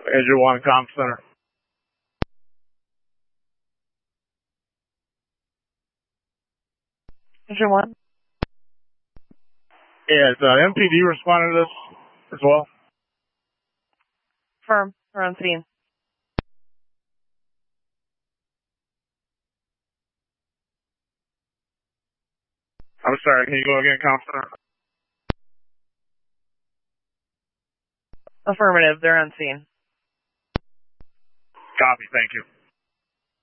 Engine 1 Comm Center. Engine 1? Yeah, is MPD responding to this as well? Firm. We're on scene. I'm sorry, can you go again, Comm Center? Affirmative. They're on scene. Copy, thank you.